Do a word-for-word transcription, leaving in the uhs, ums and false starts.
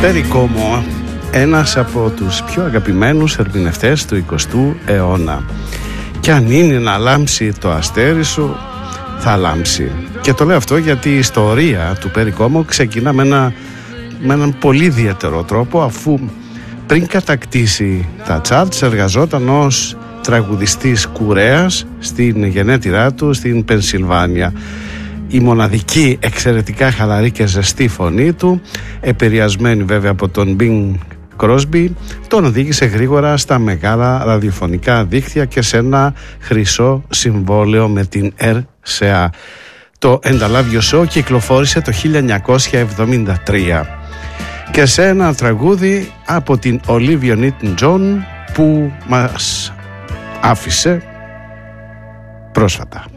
Perry Como, ένας από τους πιο αγαπημένους ερμηνευτές του εικοστού αιώνα. Και αν είναι να λάμψει το αστέρι σου, θα λάμψει. Και το λέω αυτό γιατί η ιστορία του Perry Como ξεκινά με, ένα, με έναν πολύ ιδιαίτερο τρόπο, αφού πριν κατακτήσει τα charts εργαζόταν ως τραγουδιστής κουρέας στην γενέτειρά του στην Πενσιλβάνια. Η μοναδική εξαιρετικά χαλαρή και ζεστή φωνή του, επηρεασμένη βέβαια από τον Bing Crosby, τον οδήγησε γρήγορα στα μεγάλα ραδιοφωνικά δίκτυα και σε ένα χρυσό συμβόλαιο με την ερ σι έι. Το And I Love You Show κυκλοφόρησε το χίλια εννιακόσια εβδομήντα τρία και σε ένα τραγούδι από την Olivia Newton-John που μας άφησε πρόσφατα.